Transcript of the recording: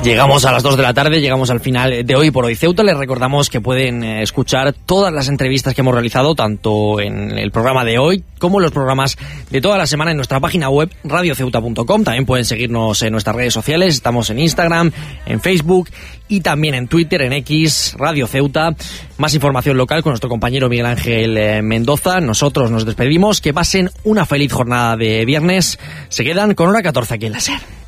Llegamos a las 2 de la tarde, llegamos al final de Hoy por Hoy Ceuta. Les recordamos que pueden escuchar todas las entrevistas que hemos realizado, tanto en el programa de hoy como en los programas de toda la semana en nuestra página web radioceuta.com. También pueden seguirnos en nuestras redes sociales, estamos en Instagram, en Facebook y también en Twitter, en X, Radio Ceuta. Más información local con nuestro compañero Miguel Ángel Mendoza. Nosotros nos despedimos, que pasen una feliz jornada de viernes. Se quedan con Hora 14 aquí en la SER.